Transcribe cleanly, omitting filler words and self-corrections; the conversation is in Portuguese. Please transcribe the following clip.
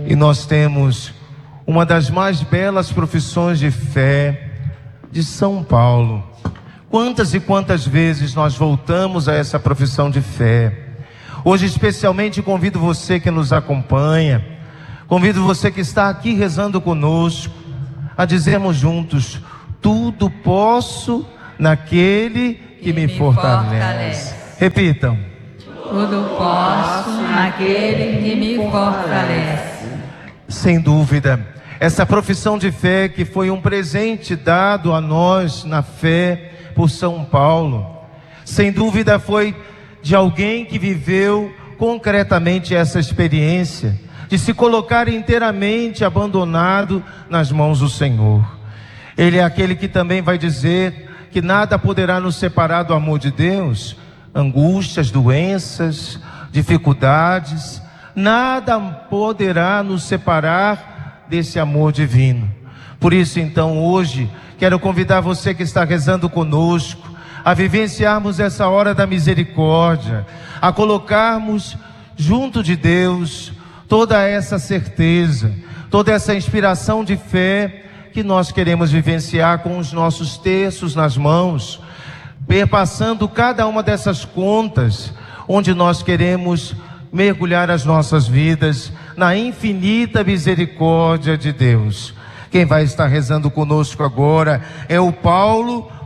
E nós temos uma das mais belas profissões de fé de São Paulo. Quantas e quantas vezes nós voltamos a essa profissão de fé. Hoje especialmente convido você que nos acompanha, convido você que está aqui rezando conosco, a dizermos juntos: tudo posso naquele que me fortalece. Repitam: tudo posso naquele que me fortalece. Sem dúvida, essa profissão de fé que foi um presente dado a nós na fé por São Paulo, sem dúvida foi de alguém que viveu concretamente essa experiência de se colocar inteiramente abandonado nas mãos do Senhor. Ele é aquele que também vai dizer que nada poderá nos separar do amor de Deus. Angústias, doenças, dificuldades, nada poderá nos separar desse amor divino. Por isso então hoje quero convidar você que está rezando conosco a vivenciarmos essa hora da misericórdia, a colocarmos junto de Deus toda essa certeza, toda essa inspiração de fé que nós queremos vivenciar com os nossos terços nas mãos, perpassando cada uma dessas contas, onde nós queremos mergulhar as nossas vidas na infinita misericórdia de Deus. Quem vai estar rezando conosco agora é o Paulo,